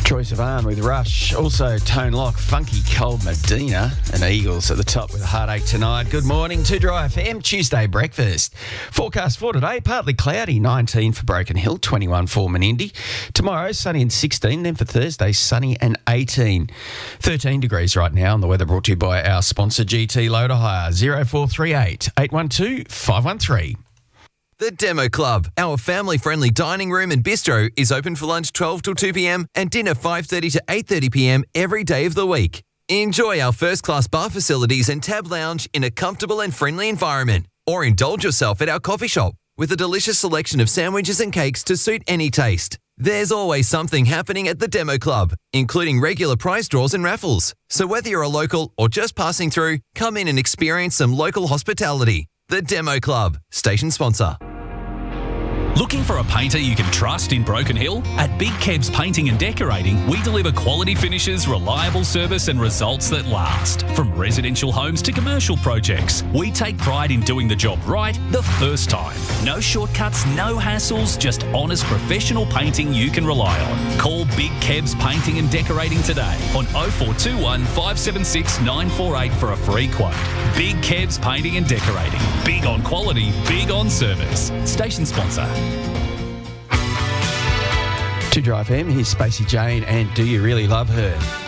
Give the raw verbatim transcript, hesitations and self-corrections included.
Troye Sivan with Rush. Also, Tone Lock, Funky Cold Medina, and Eagles at the top with a heartache tonight. Good morning to Dry F M, Tuesday breakfast. Forecast for today, partly cloudy, nineteen for Broken Hill, twenty-one for Menindee. Tomorrow, sunny and sixteen. Then for Thursday, sunny and eighteen. thirteen degrees right now, and the weather brought to you by our sponsor, G T Loader Hire, zero four three eight, eight one two, five one three. The Demo Club, our family-friendly dining room and bistro, is open for lunch twelve till two p m and dinner five thirty to eight thirty p m every day of the week. Enjoy our first-class bar facilities and tab lounge in a comfortable and friendly environment. Or indulge yourself at our coffee shop with a delicious selection of sandwiches and cakes to suit any taste. There's always something happening at the Demo Club, including regular prize draws and raffles. So whether you're a local or just passing through, come in and experience some local hospitality. The Demo Club, station sponsor. Looking for a painter you can trust in Broken Hill? At Big Kebs Painting and Decorating, we deliver quality finishes, reliable service and results that last. From residential homes to commercial projects, we take pride in doing the job right the first time. No shortcuts, no hassles, just honest professional painting you can rely on. Call Big Kebs Painting and Decorating today on oh four two one, five seven six, nine four eight for a free quote. Big Kebs Painting and Decorating. Big on quality, big on service. Station sponsor. To Dry F M, here's Spacey Jane and Do You Really Love Her?